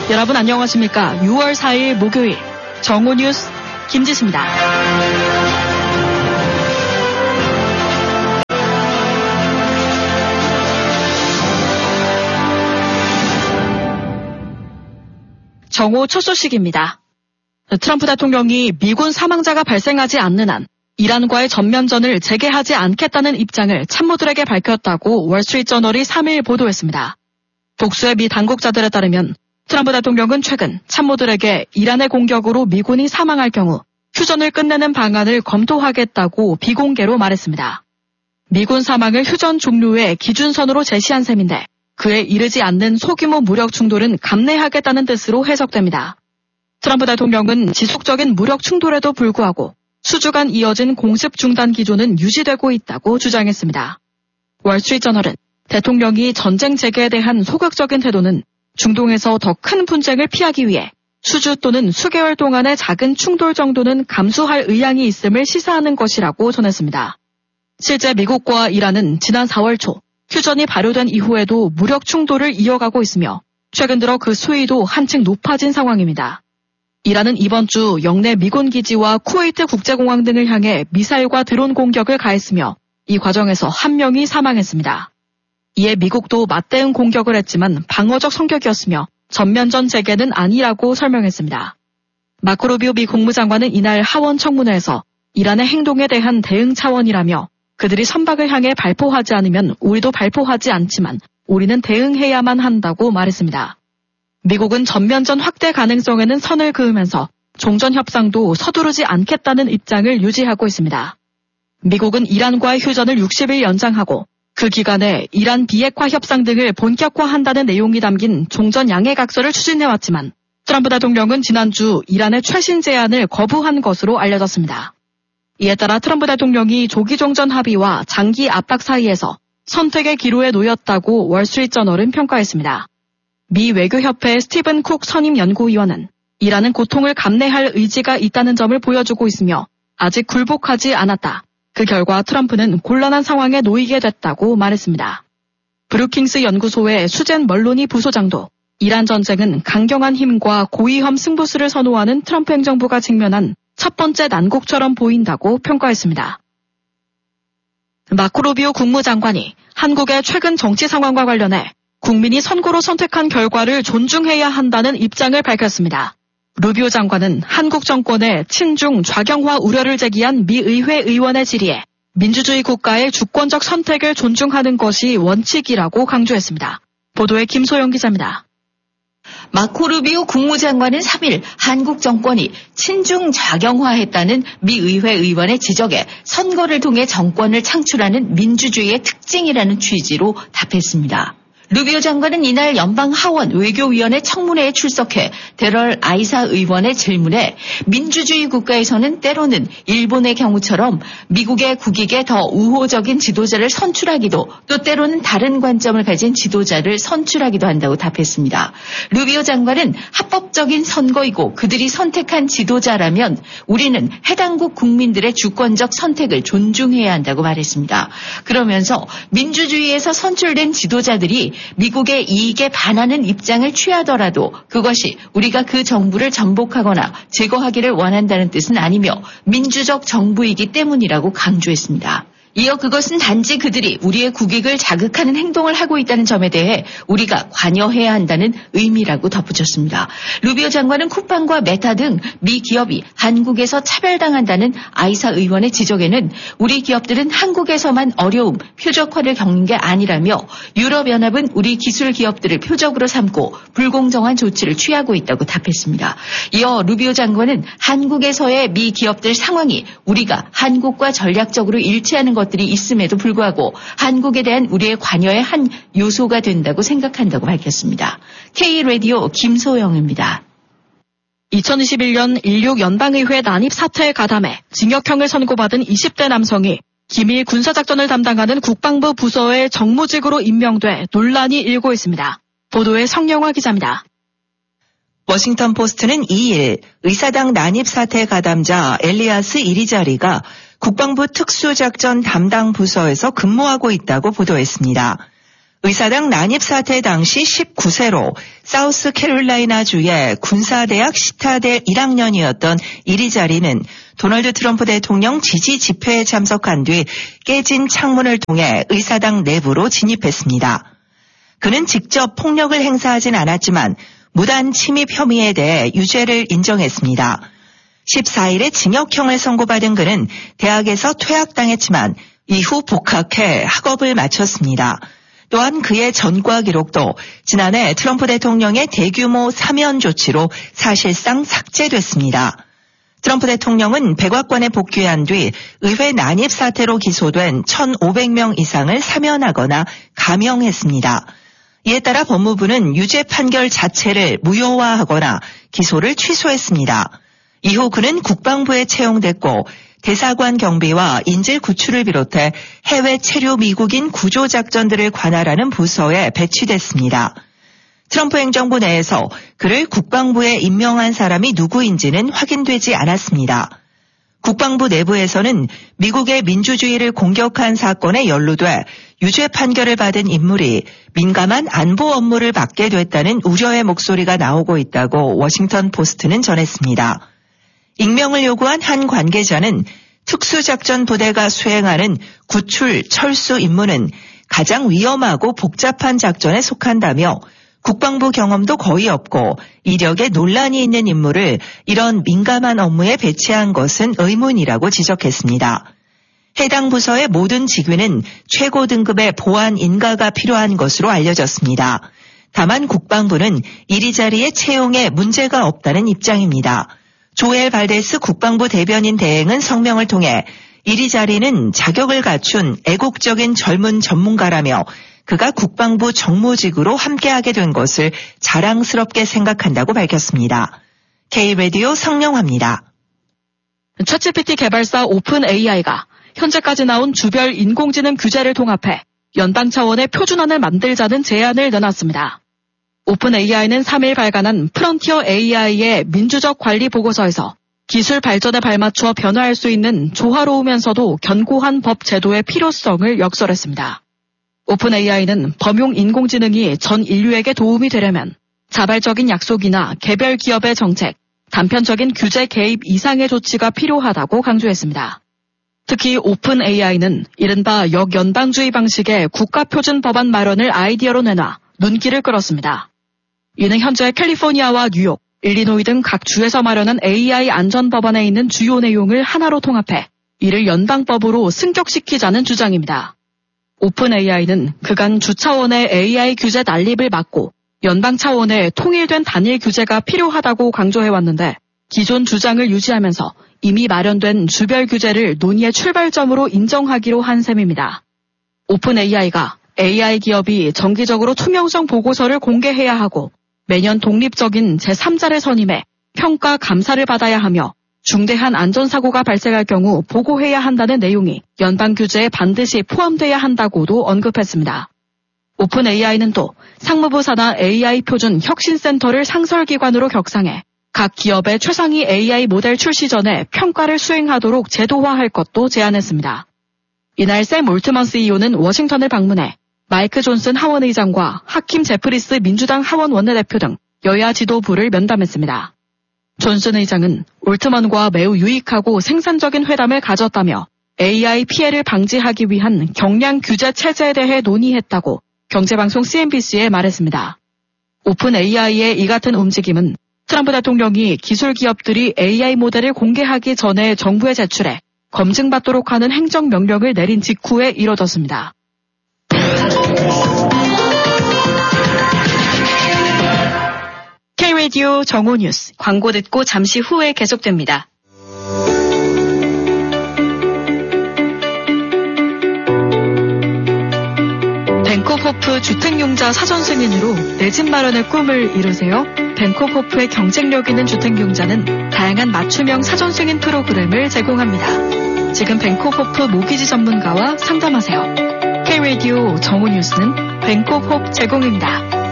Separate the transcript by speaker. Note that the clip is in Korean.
Speaker 1: 여러분 안녕하십니까? 6월 4일 목요일 정오뉴스 김지수입니다. 정오 첫 소식입니다. 트럼프 대통령이 미군 사망자가 발생하지 않는 한 이란과의 전면전을 재개하지 않겠다는 입장을 참모들에게 밝혔다고 월스트리트저널이 3일 보도했습니다. 복수의 미 당국자들에 따르면 트럼프 대통령은 최근 참모들에게 이란의 공격으로 미군이 사망할 경우 휴전을 끝내는 방안을 검토하겠다고 비공개로 말했습니다. 미군 사망을 휴전 종료의 기준선으로 제시한 셈인데 그에 이르지 않는 소규모 무력 충돌은 감내하겠다는 뜻으로 해석됩니다. 트럼프 대통령은 지속적인 무력 충돌에도 불구하고 수주간 이어진 공습 중단 기조는 유지되고 있다고 주장했습니다. 월스트리트저널은 대통령이 전쟁 재개에 대한 소극적인 태도는 중동에서 더 큰 분쟁을 피하기 위해 수주 또는 수개월 동안의 작은 충돌 정도는 감수할 의향이 있음을 시사하는 것이라고 전했습니다. 실제 미국과 이란은 지난 4월 초 휴전이 발효된 이후에도 무력 충돌을 이어가고 있으며 최근 들어 그 수위도 한층 높아진 상황입니다. 이란은 이번 주 영내 미군 기지와 쿠웨이트 국제공항 등을 향해 미사일과 드론 공격을 가했으며 이 과정에서 1명이 사망했습니다. 이에 미국도 맞대응 공격을 했지만 방어적 성격이었으며 전면전 재개는 아니라고 설명했습니다. 마코 루비오 미 국무장관은 이날 하원 청문회에서 이란의 행동에 대한 대응 차원이라며 그들이 선박을 향해 발포하지 않으면 우리도 발포하지 않지만 우리는 대응해야만 한다고 말했습니다. 미국은 전면전 확대 가능성에는 선을 그으면서 종전 협상도 서두르지 않겠다는 입장을 유지하고 있습니다. 미국은 이란과의 휴전을 60일 연장하고 그 기간에 이란 비핵화 협상 등을 본격화한다는 내용이 담긴 종전 양해각서를 추진해왔지만 트럼프 대통령은 지난주 이란의 최신 제안을 거부한 것으로 알려졌습니다. 이에 따라 트럼프 대통령이 조기 종전 합의와 장기 압박 사이에서 선택의 기로에 놓였다고 월스트리트저널은 평가했습니다. 미 외교협회 스티븐 쿡 선임 연구위원은 이란은 고통을 감내할 의지가 있다는 점을 보여주고 있으며 아직 굴복하지 않았다. 그 결과 트럼프는 곤란한 상황에 놓이게 됐다고 말했습니다. 브루킹스 연구소의 수젠 멀로니 부소장도 이란 전쟁은 강경한 힘과 고위험 승부수를 선호하는 트럼프 행정부가 직면한 첫 번째 난국처럼 보인다고 평가했습니다. 마코 루비오 국무장관이 한국의 최근 정치 상황과 관련해 국민이 선거로 선택한 결과를 존중해야 한다는 입장을 밝혔습니다. 루비오 장관은 한국 정권의 친중 좌경화 우려를 제기한 미 의회 의원의 질의에 민주주의 국가의 주권적 선택을 존중하는 것이 원칙이라고 강조했습니다. 보도에 김소영 기자입니다.
Speaker 2: 마코 루비오 국무장관은 3일 한국 정권이 친중 좌경화했다는 미 의회 의원의 지적에 선거를 통해 정권을 창출하는 민주주의의 특징이라는 취지로 답했습니다. 루비오 장관은 이날 연방 하원 외교위원회 청문회에 출석해 데럴 아이사 의원의 질문에 민주주의 국가에서는 때로는 일본의 경우처럼 미국의 국익에 더 우호적인 지도자를 선출하기도 또 때로는 다른 관점을 가진 지도자를 선출하기도 한다고 답했습니다. 루비오 장관은 합법적인 선거이고 그들이 선택한 지도자라면 우리는 해당국 국민들의 주권적 선택을 존중해야 한다고 말했습니다. 그러면서 민주주의에서 선출된 지도자들이 미국의 이익에 반하는 입장을 취하더라도 그것이 우리가 그 정부를 전복하거나 제거하기를 원한다는 뜻은 아니며 민주적 정부이기 때문이라고 강조했습니다. 이어 그것은 단지 그들이 우리의 국익을 자극하는 행동을 하고 있다는 점에 대해 우리가 관여해야 한다는 의미라고 덧붙였습니다. 루비오 장관은 쿠팡과 메타 등 미 기업이 한국에서 차별당한다는 아이사 의원의 지적에는 우리 기업들은 한국에서만 어려움, 표적화를 겪는 게 아니라며 유럽연합은 우리 기술 기업들을 표적으로 삼고 불공정한 조치를 취하고 있다고 답했습니다. 이어 루비오 장관은 한국에서의 미 기업들 상황이 우리가 한국과 전략적으로 일치하는 것들이 있음에도 불구하고 한국에 대한 우리의 관여의 한 요소가 된다고 생각한다고 밝혔습니다. K라디오 김소영입니다.
Speaker 1: 2021년 16 연방의회 난입 사태에 가담해 징역형을 선고받은 20대 남성이 기밀 군사작전을 담당하는 국방부 부서의 정무직으로 임명돼 논란이 일고 있습니다. 보도에 성영화 기자입니다.
Speaker 3: 워싱턴 포스트는 2일 의사당 난입 사태 가담자 엘리아스 이리자리가 국방부 특수작전 담당 부서에서 근무하고 있다고 보도했습니다. 의사당 난입 사태 당시 19세로 사우스캐롤라이나주의 군사대학 시타대 1학년이었던 이리자리는 도널드 트럼프 대통령 지지 집회에 참석한 뒤 깨진 창문을 통해 의사당 내부로 진입했습니다. 그는 직접 폭력을 행사하진 않았지만 무단 침입 혐의에 대해 유죄를 인정했습니다. 14일에 징역형을 선고받은 그는 대학에서 퇴학당했지만 이후 복학해 학업을 마쳤습니다. 또한 그의 전과 기록도 지난해 트럼프 대통령의 대규모 사면 조치로 사실상 삭제됐습니다. 트럼프 대통령은 백악관에 복귀한 뒤 의회 난입 사태로 기소된 1,500명 이상을 사면하거나 감형했습니다. 이에 따라 법무부는 유죄 판결 자체를 무효화하거나 기소를 취소했습니다. 이후 그는 국방부에 채용됐고 대사관 경비와 인질 구출을 비롯해 해외 체류 미국인 구조작전들을 관할하는 부서에 배치됐습니다. 트럼프 행정부 내에서 그를 국방부에 임명한 사람이 누구인지는 확인되지 않았습니다. 국방부 내부에서는 미국의 민주주의를 공격한 사건에 연루돼 유죄 판결을 받은 인물이 민감한 안보 업무를 맡게 됐다는 우려의 목소리가 나오고 있다고 워싱턴 포스트는 전했습니다. 익명을 요구한 한 관계자는 특수작전 부대가 수행하는 구출, 철수 임무는 가장 위험하고 복잡한 작전에 속한다며 국방부 경험도 거의 없고 이력에 논란이 있는 인물을 이런 민감한 업무에 배치한 것은 의문이라고 지적했습니다. 해당 부서의 모든 직위는 최고 등급의 보안 인가가 필요한 것으로 알려졌습니다. 다만 국방부는 이리자리의 채용에 문제가 없다는 입장입니다. 조엘 발데스 국방부 대변인 대행은 성명을 통해 이리자리는 자격을 갖춘 애국적인 젊은 전문가라며 그가 국방부 정무직으로 함께하게 된 것을 자랑스럽게 생각한다고 밝혔습니다. K-라디오 성령화입니다.
Speaker 1: 챗GPT 개발사 오픈AI가 현재까지 나온 주별 인공지능 규제를 통합해 연방 차원의 표준안을 만들자는 제안을 내놨습니다. 오픈AI는 3일 발간한 프론티어 AI의 민주적 관리 보고서에서 기술 발전에 발맞춰 변화할 수 있는 조화로우면서도 견고한 법 제도의 필요성을 역설했습니다. 오픈AI는 범용 인공지능이 전 인류에게 도움이 되려면 자발적인 약속이나 개별 기업의 정책, 단편적인 규제 개입 이상의 조치가 필요하다고 강조했습니다. 특히 오픈AI는 이른바 역연방주의 방식의 국가표준 법안 마련을 아이디어로 내놔 눈길을 끌었습니다. 이는 현재 캘리포니아와 뉴욕, 일리노이 등 각 주에서 마련한 AI 안전법안에 있는 주요 내용을 하나로 통합해 이를 연방법으로 승격시키자는 주장입니다. 오픈AI는 그간 주 차원의 AI 규제 난립을 막고 연방 차원의 통일된 단일 규제가 필요하다고 강조해왔는데 기존 주장을 유지하면서 이미 마련된 주별 규제를 논의의 출발점으로 인정하기로 한 셈입니다. 오픈AI가 AI 기업이 정기적으로 투명성 보고서를 공개해야 하고 매년 독립적인 제3자를 선임해 평가 감사를 받아야 하며 중대한 안전사고가 발생할 경우 보고해야 한다는 내용이 연방 규제에 반드시 포함돼야 한다고도 언급했습니다. 오픈AI는 또 상무부 산하 AI 표준 혁신센터를 상설기관으로 격상해 각 기업의 최상위 AI 모델 출시 전에 평가를 수행하도록 제도화할 것도 제안했습니다. 이날 샘 올트먼 CEO는 워싱턴을 방문해 마이크 존슨 하원 의장과 하킴 제프리스 민주당 하원 원내대표 등 여야 지도부를 면담했습니다. 존슨 의장은 올트먼과 매우 유익하고 생산적인 회담을 가졌다며 AI 피해를 방지하기 위한 경량 규제 체제에 대해 논의했다고 경제방송 CNBC에 말했습니다. 오픈AI의 이 같은 움직임은 트럼프 대통령이 기술 기업들이 AI 모델을 공개하기 전에 정부에 제출해 검증받도록 하는 행정명령을 내린 직후에 이뤄졌습니다. K-라디오 정오뉴스 광고 듣고 잠시 후에 계속됩니다. 벤코호프 주택용자 사전승인으로 내 집 마련의 꿈을 이루세요. 벤코호프의 경쟁력 있는 주택용자는 다양한 맞춤형 사전승인 프로그램을 제공합니다. 지금 벤코호프 모기지 전문가와 상담하세요. K-라디오 정오뉴스는 벤코호프 제공입니다.